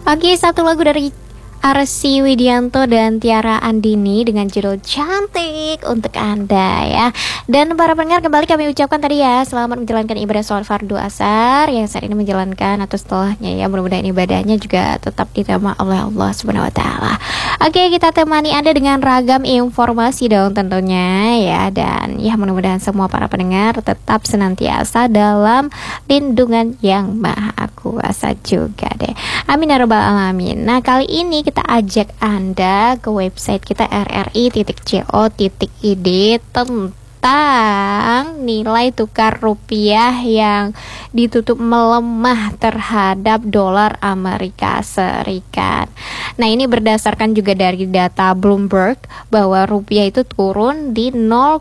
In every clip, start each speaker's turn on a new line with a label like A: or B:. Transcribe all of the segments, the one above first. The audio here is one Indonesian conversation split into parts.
A: Oke, satu lagu dari Arsy Widianto dan Tiara Andini dengan judul Cantik untuk Anda ya. Dan para pendengar, kembali kami ucapkan tadi ya, selamat menjalankan ibadah sholat fardu asar yang saat ini menjalankan atau setelahnya ya. Mudah-mudahan ibadahnya juga tetap diterima oleh Allah Subhanahu wa taala. Oke, kita temani Anda dengan ragam informasi dong tentunya ya. Dan ya, mudah-mudahan semua para pendengar tetap senantiasa dalam lindungan yang maha kuasa juga deh. Amin ya rabbal alamin. Nah, kali ini kita ajak Anda ke website kita rri.co.id tentang nilai tukar rupiah yang ditutup melemah terhadap dolar Amerika Serikat. Nah, ini berdasarkan juga dari data Bloomberg bahwa rupiah itu turun di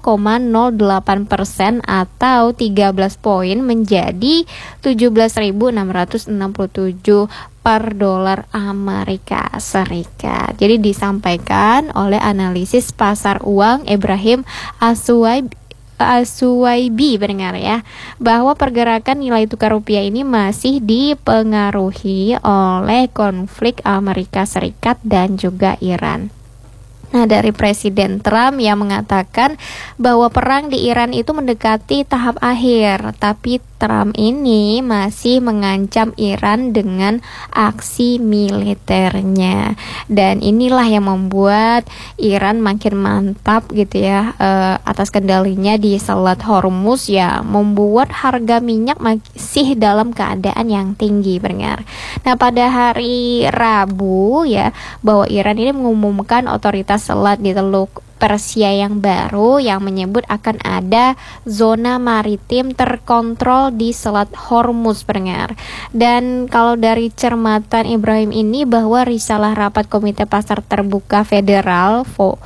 A: 0,08% atau 13 poin menjadi 17.667 per dolar Amerika Serikat. Jadi disampaikan oleh analisis pasar uang Ibrahim Aswaibi pendengar ya, bahwa pergerakan nilai tukar rupiah ini masih dipengaruhi oleh konflik Amerika Serikat dan juga Iran. Nah, dari Presiden Trump yang mengatakan bahwa perang di Iran itu mendekati tahap akhir, tapi Trump ini masih mengancam Iran dengan aksi militernya. Dan inilah yang membuat Iran makin mantap gitu ya atas kendalinya di Selat Hormuz ya, membuat harga minyak masih dalam keadaan yang tinggi pendengar. Nah, pada hari Rabu ya, bahwa Iran ini mengumumkan otoritas selat di Teluk Persia yang baru yang menyebut akan ada zona maritim terkontrol di Selat Hormuz pendengar. Dan kalau dari cermatan Ibrahim ini bahwa risalah rapat Komite Pasar Terbuka Federal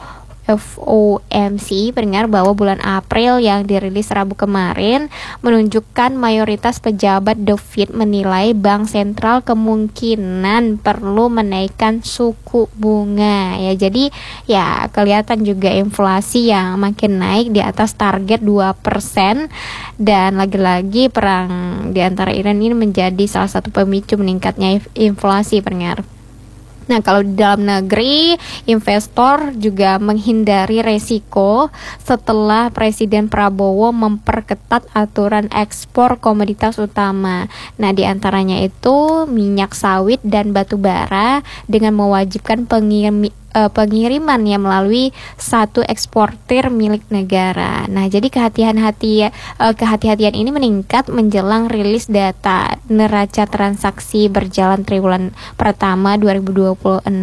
A: FOMC pendengar bahwa bulan April yang dirilis Rabu kemarin menunjukkan mayoritas pejabat The Fed menilai Bank Sentral kemungkinan perlu menaikkan suku bunga ya. Jadi ya kelihatan juga inflasi yang makin naik di atas target 2%, dan lagi-lagi perang di antara Iran ini menjadi salah satu pemicu meningkatnya inflasi pendengar. Nah, kalau di dalam negeri, investor juga menghindari resiko setelah Presiden Prabowo memperketat aturan ekspor komoditas utama. Nah, di antaranya itu minyak sawit dan batu bara dengan mewajibkan pengiriman yang melalui satu eksportir milik negara. Nah, jadi kehati-hatian ini meningkat menjelang rilis data neraca transaksi berjalan triwulan pertama 2026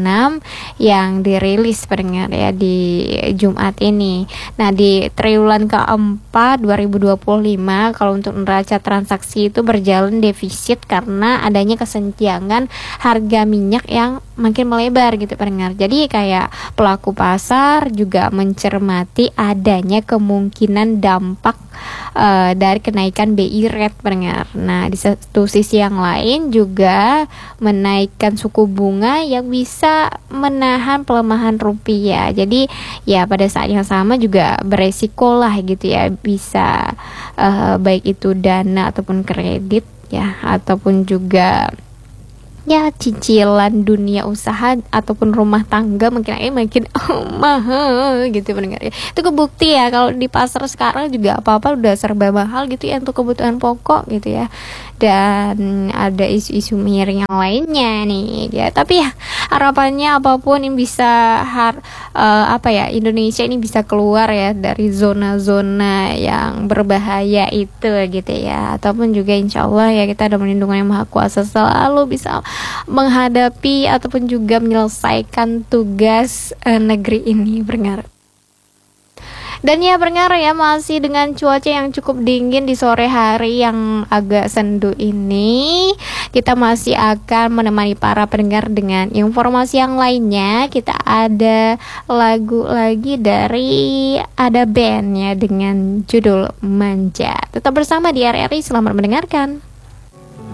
A: yang dirilis pendengar ya di Jumat ini. Nah, di triwulan keempat 2025 kalau untuk neraca transaksi itu berjalan defisit karena adanya kesenjangan harga minyak yang makin melebar gitu pendengar. Jadi kayak pelaku pasar juga mencermati adanya kemungkinan dampak dari kenaikan BI rate pendengar. Nah, di satu sisi yang lain juga menaikkan suku bunga yang bisa menahan pelemahan rupiah. Jadi ya pada saat yang sama juga beresiko lah gitu ya, bisa baik itu dana ataupun kredit ya, ataupun juga ya cicilan dunia usaha ataupun rumah tangga makin mahal gitu pendengar ya. Itu kebukti ya kalau di pasar sekarang juga apa-apa udah serba mahal gitu ya untuk kebutuhan pokok gitu ya. Dan ada isu-isu miring yang lainnya nih ya. Tapi ya harapannya apapun yang bisa Indonesia ini bisa keluar ya dari zona-zona yang berbahaya itu gitu ya. Ataupun juga insya Allah ya kita ada perlindungan yang maha kuasa selalu bisa menghadapi ataupun juga menyelesaikan tugas negeri ini pendengar. Dan ya pendengar ya, masih dengan cuaca yang cukup dingin di sore hari yang agak sendu ini, kita masih akan menemani para pendengar dengan informasi yang lainnya. Kita ada lagu lagi dari ada band ya dengan judul Manja. Tetap bersama di RRI, selamat mendengarkan.